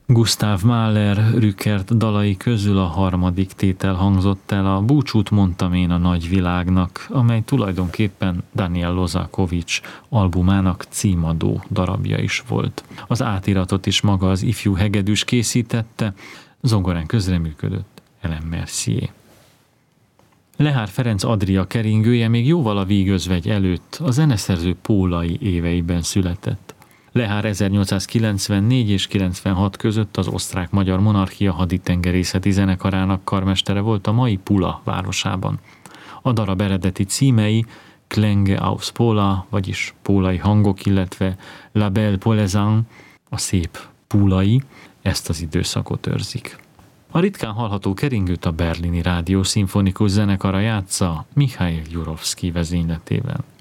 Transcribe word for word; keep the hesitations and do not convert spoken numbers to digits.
Gustav Mahler Rückert dalai közül a harmadik tétel hangzott el, a Búcsút mondtam én a nagy világnak, amely tulajdonképpen Daniel Lozakovics albumának címadó darabja is volt. Az átiratot is maga az ifjú hegedűs készítette, zongorán közreműködött Ellen Mercier. Lehár Ferenc Adria keringője még jóval a vígözvegy előtt, a zeneszerző pólai éveiben született. Lehár ezernyolcszázkilencvennégy és kilencvenhat között az osztrák-magyar monarchia haditengerészeti zenekarának karmestere volt a mai Pula városában. A darab eredeti címei Klänge aus Pola, vagyis pólai hangok, illetve La Belle Polaisane, a szép púlai, ezt az időszakot őrzik. A ritkán hallható keringőt a berlini rádió szimfonikus zenekara játsza Mihail Jurovszky vezényletében.